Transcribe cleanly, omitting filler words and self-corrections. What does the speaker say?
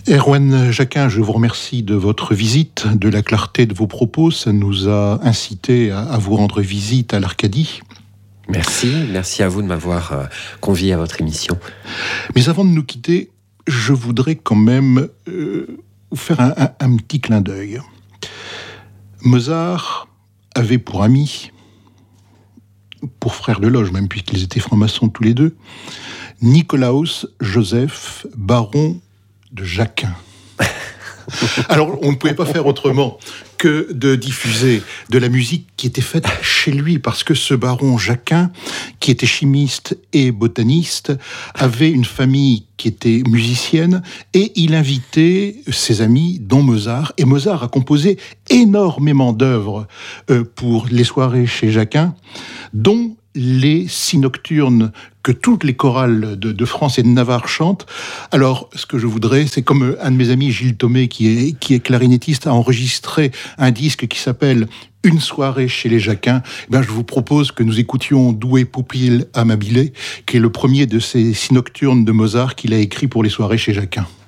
Erwan Jacquin, je vous remercie de votre visite, de la clarté de vos propos. Ça nous a incité à vous rendre visite à l'Arcadie. Merci à vous de m'avoir convié à votre émission. Mais avant de nous quitter, je voudrais quand même vous faire un petit clin d'œil. Mozart avait pour ami, pour frère de loge même, puisqu'ils étaient francs-maçons tous les deux, Nicolaus Joseph, baron de Jacquin. Alors, on ne pouvait pas faire autrement que de diffuser de la musique qui était faite chez lui, parce que ce baron Jacquin, qui était chimiste et botaniste, avait une famille qui était musicienne, et il invitait ses amis, dont Mozart, et Mozart a composé énormément d'œuvres pour les soirées chez Jacquin, dont les 6 nocturnes que toutes les chorales de France et de Navarre chantent. Alors, ce que je voudrais, c'est comme un de mes amis, Gilles Thomé, qui est clarinettiste, a enregistré un disque qui s'appelle « Une soirée chez les Jacquins ». Je vous propose que nous écoutions « Doué Poupil amabile », qui est le premier de ces 6 nocturnes de Mozart qu'il a écrit pour les soirées chez Jacquin.